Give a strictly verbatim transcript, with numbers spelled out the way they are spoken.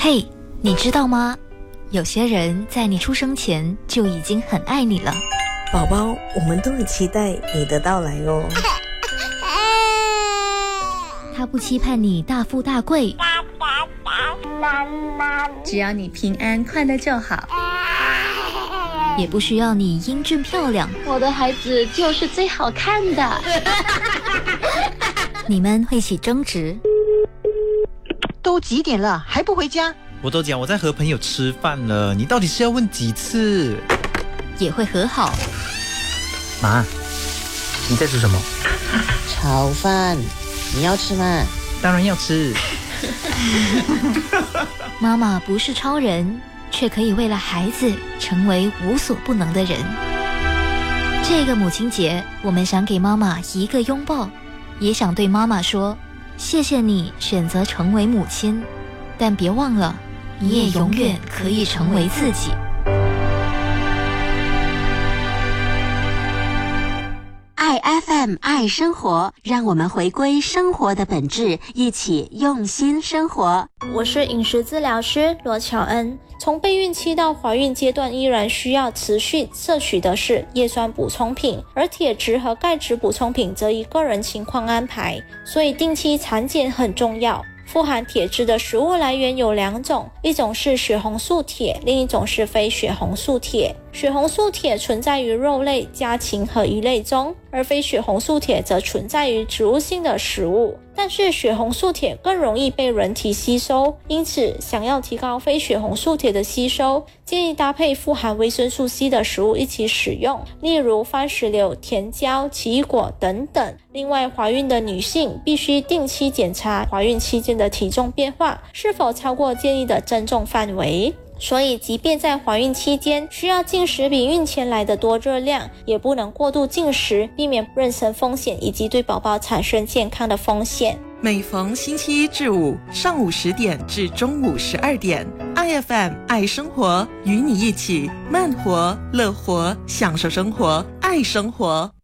嘿，你知道吗？有些人在你出生前就已经很爱你了。 宝宝，我们都很期待你的到来哦。 他不期盼你大富大贵， 只要你平安快乐就好。 也不需要你英俊漂亮， 我的孩子就是最好看的。 你们会起争执， 都几点了还不回家？ 我都讲我在和朋友吃饭了，你到底是要问几次？ 也会和好。 妈，你在吃什么？ 炒饭，你要吃吗？ 当然要吃。 妈妈不是超人，却可以为了孩子成为无所不能的人。这个母亲节，我们想给妈妈一个拥抱，也想对妈妈说，谢谢你选择成为母亲，但别忘了，你也永远可以成为自己。 爱 F M 爱生活，让我们回归生活的本质，一起用心生活。 我是饮食治疗师罗乔恩。从备孕期到怀孕阶段，依然需要持续摄取的是叶酸补充品，而铁质和钙质补充品则依个人情况安排，所以定期产检很重要。富含铁质的食物来源有两种，一种是血红素铁，另一种是非血红素铁。血红素铁存在于肉类、家禽和鱼类中，而非血红素铁则存在于植物性的食物。但是血红素铁更容易被人体吸收，因此想要提高非血红素铁的吸收，建议搭配富含维生素 C 的食物一起使用，例如番石榴、甜椒、奇异果等等。另外，怀孕的女性必须定期检查怀孕期间的体重变化是否超过建议的增重范围。所以即便在怀孕期间需要进食比孕前来的多热量，也不能过度进食，避免妊娠风险以及对宝宝产生健康的风险。 每逢星期一至五上午十点至中午十二点， I F M 爱生活与你一起慢活乐活，享受生活，爱生活。